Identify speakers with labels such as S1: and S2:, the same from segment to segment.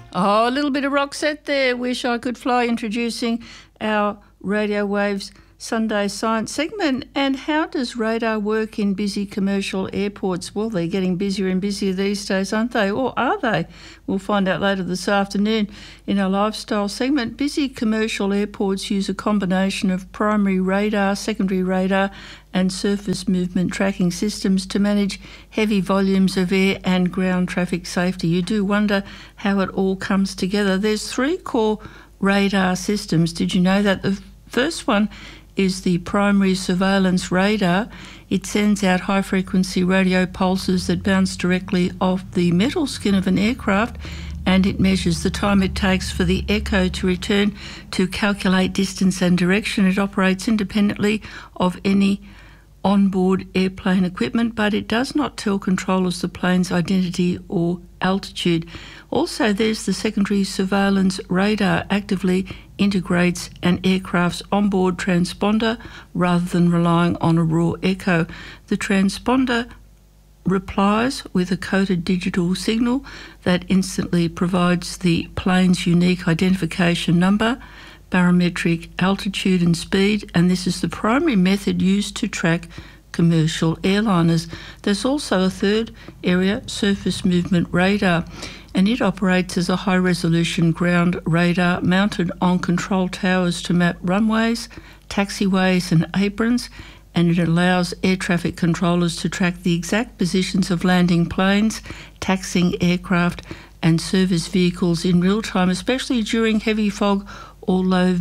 S1: Oh, a little bit of Roxette there. Wish I Could Fly, introducing our Radio Waves Sunday Science segment. And how does radar work in busy commercial airports? Well, they're getting busier and busier these days, aren't they? Or are they? We'll find out later this afternoon in our lifestyle segment. Busy commercial airports use a combination of primary radar, secondary radar and surface movement tracking systems to manage heavy volumes of air and ground traffic safety. You do wonder how it all comes together. There's three core radar systems. Did you know that? The first one is the primary surveillance radar. It sends out high-frequency radio pulses that bounce directly off the metal skin of an aircraft, and it measures the time it takes for the echo to return to calculate distance and direction. It operates independently of any onboard airplane equipment, but it does not tell controllers the plane's identity or altitude. Also, there's the secondary surveillance radar, actively integrates an aircraft's onboard transponder rather than relying on a raw echo. The transponder replies with a coded digital signal that instantly provides the plane's unique identification number, barometric altitude and speed, and this is the primary method used to track commercial airliners. There's also a third area, surface movement radar, and it operates as a high-resolution ground radar mounted on control towers to map runways, taxiways and aprons, and it allows air traffic controllers to track the exact positions of landing planes, taxiing aircraft and service vehicles in real time, especially during heavy fog or low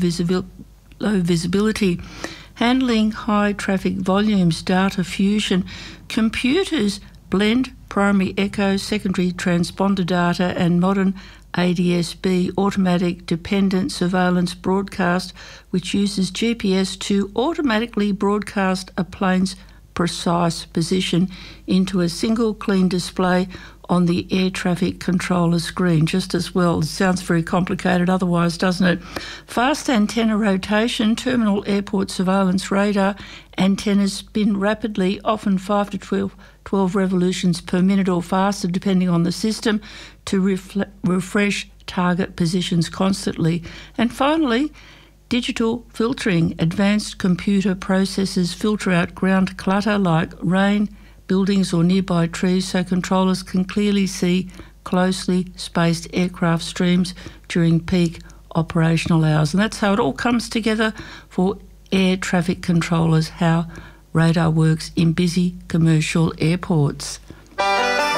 S1: visibility. Handling high traffic volumes, data fusion. Computers blend primary echo, secondary transponder data and modern ADS-B, automatic dependent surveillance broadcast, which uses GPS to automatically broadcast a plane's precise position into a single clean display on the air traffic controller screen. Just as well. It sounds very complicated otherwise, doesn't it? Fast antenna rotation, terminal airport surveillance radar antennas spin rapidly, often 5 to 12 revolutions per minute or faster, depending on the system, to refresh target positions constantly. And finally, digital filtering. Advanced computer processors filter out ground clutter like rain, buildings or nearby trees, so controllers can clearly see closely spaced aircraft streams during peak operational hours. And that's how it all comes together for air traffic controllers, how radar works in busy commercial airports.